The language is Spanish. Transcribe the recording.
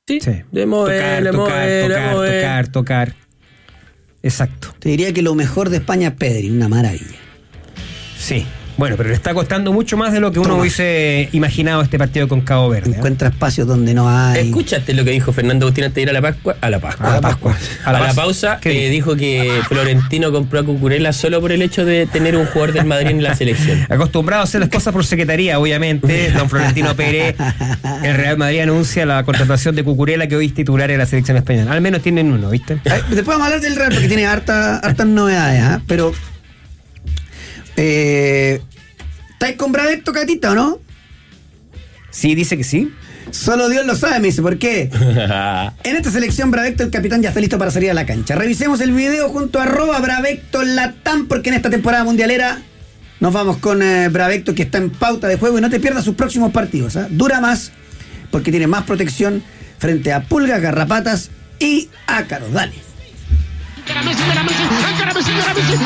Sí, de tocar. Exacto. Te diría que lo mejor de España es Pedri, una maravilla. Sí. Bueno, pero le está costando mucho más de lo que uno hubiese imaginado este partido con Cabo Verde. Encuentra espacios donde no hay. ¿Escuchaste lo que dijo Fernando Agustín antes de ir a la pausa? Dijo que Florentino compró a Cucurella solo por el hecho de tener un jugador del Madrid en la selección. Acostumbrado a hacer las cosas por secretaría, obviamente. Don Florentino Pérez, el Real Madrid anuncia la contratación de Cucurella, que hoy es titular en la selección española. Al menos tienen uno, ¿viste? Después vamos a hablar del Real porque tiene hartas novedades, ¿eh? Pero ¿estáis con Bravecto, Catita, o no? Sí, dice que sí. Solo Dios lo sabe, me dice, ¿por qué? En esta selección Bravecto, el capitán, ya está listo para salir a la cancha. Revisemos el video junto a @BravectoLatam, porque en esta temporada mundialera nos vamos con Bravecto, que está en pauta de juego, y no te pierdas sus próximos partidos, ¿eh? Dura más, porque tiene más protección frente a pulgas, garrapatas y ácaros. Dale.